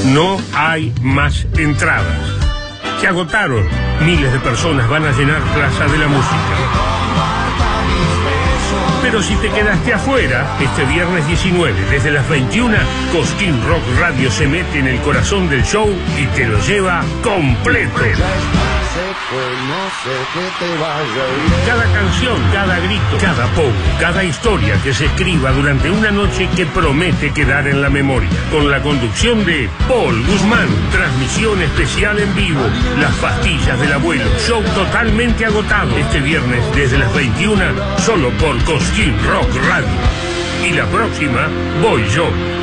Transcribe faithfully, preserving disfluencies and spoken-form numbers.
No hay más entradas. Se agotaron. Miles de personas van a llenar Plaza de la Música. Pero si te quedaste afuera, este viernes diecinueve, desde las veintiuna, Cosquín Rock Radio se mete en el corazón del show y te lo lleva completo. Cada canción, cada grito, cada pogo, cada historia que se escriba durante una noche que promete quedar en la memoria. Con la conducción de Paul Guzmán, transmisión especial en vivo, Las Pastillas del Abuelo, show totalmente agotado. Este viernes desde las veintiuna, solo por Cosquín Rock Radio. Y la próxima, voy yo.